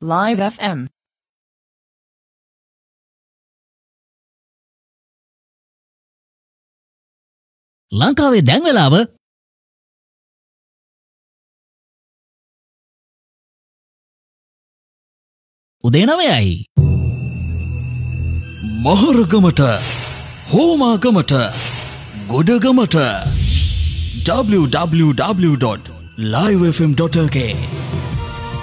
Live FM. ලංකාවේ දැන් වෙලාව උදේ 9යි. මහරගමට හෝමාගමට ගොඩගමට www.livefm.lk